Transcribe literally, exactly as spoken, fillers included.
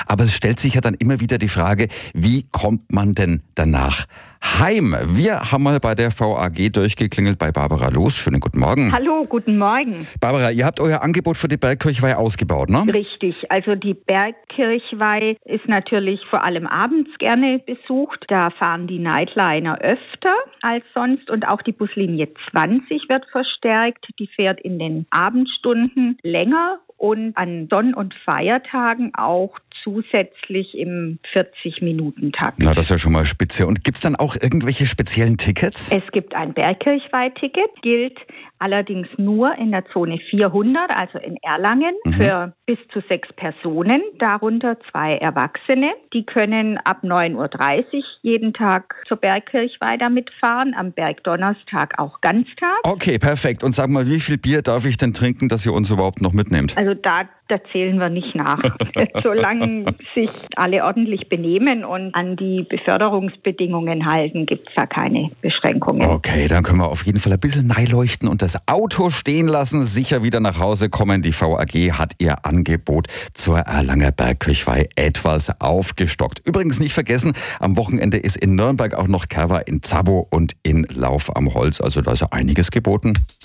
Aber es stellt sich ja dann immer wieder die Frage, wie kommt man denn danach heim? Wir haben mal bei der V A G durchgeklingelt bei Barbara Loos. Schönen guten Morgen. Hallo, guten Morgen. Barbara, ihr habt euer Angebot für die Bergkirchweih ausgebaut, ne? Richtig. Also die Bergkirchweih ist natürlich vor allem abends gerne besucht. Da fahren die Nightliner öfter als sonst und auch die Buslinie zwanzig wird verstärkt. Die fährt in den Abendstunden länger und an Sonn- und Feiertagen auch zusätzlich im vierzig-Minuten-Takt. Na, das ist ja schon mal spitze. Und gibt's dann auch irgendwelche speziellen Tickets? Es gibt ein Bergkirchweih-Ticket, gilt allerdings nur in der Zone vierhundert, also in Erlangen, mhm. für bis zu sechs Personen, darunter zwei Erwachsene. Die können ab neun Uhr dreißig jeden Tag zur Bergkirchweih damit fahren, am Bergdonnerstag auch Ganztag. Okay, perfekt. Und sag mal, wie viel Bier darf ich denn trinken, dass ihr uns überhaupt noch mitnehmt? Also da, da zählen wir nicht nach. Solange sich alle ordentlich benehmen und an die Beförderungsbedingungen halten, gibt es da keine Beschränkungen. Okay, dann können wir auf jeden Fall ein bisschen neileuchten und das Auto stehen lassen, sicher wieder nach Hause kommen. Die V A G hat ihr Angebot zur Erlanger Bergkirchweih etwas aufgestockt. Übrigens nicht vergessen, am Wochenende ist in Nürnberg auch noch Kerwa in Zabo und in Lauf am Holz. Also da ist einiges geboten.